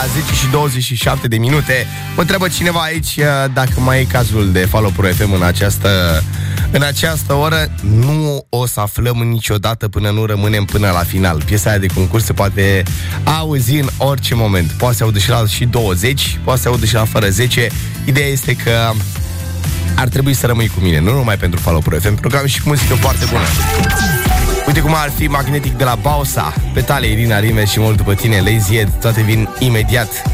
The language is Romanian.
10 și 27 de minute. Mă întreabă cineva aici dacă mai e cazul de Follow Pro FM în această oră. Nu o să aflăm niciodată până nu rămânem până la final. Piesa aia de concurs se poate auzi în orice moment. Poate se aude și la și 20, poate se aude și la fără 10. Ideea este că ar trebui să rămâi cu mine, nu numai pentru Follow Pro FM, pentru că am și muzică foarte bună. Uite cum ar fi Magnetic de la Bausa, Petale, Irina Rimes și Mult după tine, Lazy Ed, toate vin imediat.